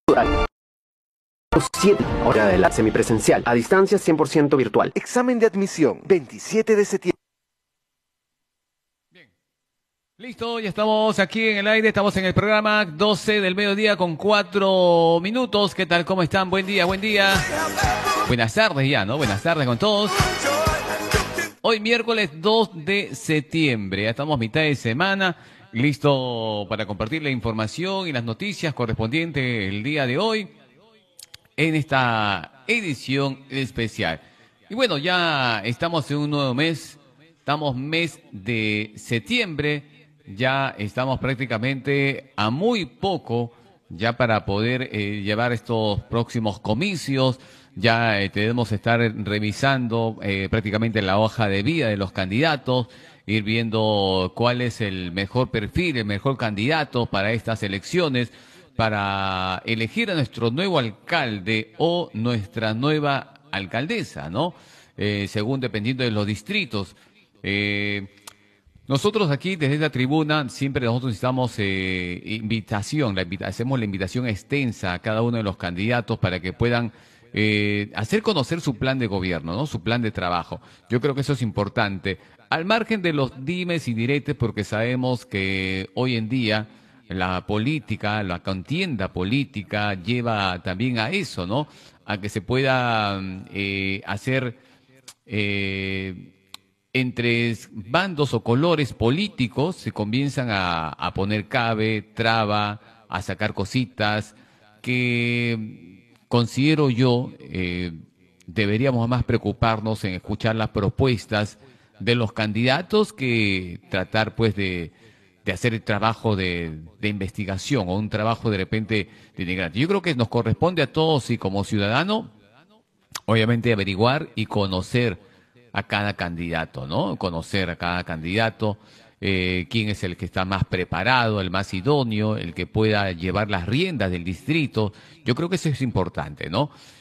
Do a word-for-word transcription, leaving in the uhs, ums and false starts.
siete hora de la semipresencial, a distancia cien por ciento virtual. Examen de admisión, veintisiete de septiembre. Bien. Listo, ya estamos aquí en el aire, estamos en el programa doce del mediodía con cuatro minutos. ¿Qué tal? ¿Cómo están? Buen día, buen día. Buenas tardes ya, ¿no? Buenas tardes con todos. Hoy miércoles dos de septiembre, ya estamos mitad de semana, listo para compartir la información y las noticias correspondientes el día de hoy en esta edición especial. Y bueno, ya estamos en un nuevo mes, estamos mes de septiembre, ya estamos prácticamente a muy poco ya para poder eh, llevar estos próximos comicios. Ya eh, debemos estar revisando eh, prácticamente la hoja de vida de los candidatos, ir viendo cuál es el mejor perfil, el mejor candidato para estas elecciones, para elegir a nuestro nuevo alcalde o nuestra nueva alcaldesa, ¿no? Eh, según dependiendo de los distritos. Eh, nosotros aquí desde esta tribuna siempre nosotros necesitamos eh, invitación, la invita hacemos la invitación extensa a cada uno de los candidatos para que puedan eh, hacer conocer su plan de gobierno, ¿no? Su plan de trabajo. Yo creo que eso es importante. Al margen de los dimes y diretes, porque sabemos que hoy en día la política, la contienda política lleva también a eso, ¿no? A que se pueda eh, hacer eh, entre bandos o colores políticos se comienzan a, a poner cabe, traba, a sacar cositas que considero yo eh, deberíamos más preocuparnos en escuchar las propuestas de los candidatos que tratar pues de, de hacer el trabajo de, de investigación o un trabajo de repente de denigrante. Yo creo que nos corresponde a todos y como ciudadano, obviamente averiguar y conocer a cada candidato, ¿no? Conocer a cada candidato, eh, quién es el que está más preparado, el más idóneo, el que pueda llevar las riendas del distrito. Yo creo que eso es importante, ¿no?